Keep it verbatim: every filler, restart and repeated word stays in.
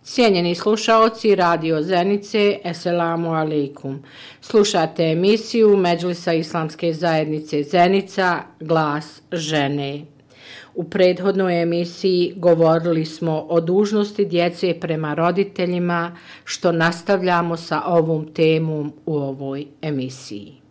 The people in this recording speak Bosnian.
Cijenjeni slušaoci Radio Zenice, Esselamu alaikum. Slušate emisiju Medžlisa Islamske zajednice Zenica, Glas žene. U prethodnoj emisiji govorili smo o dužnosti djece prema roditeljima, što nastavljamo sa ovom temom u ovoj emisiji.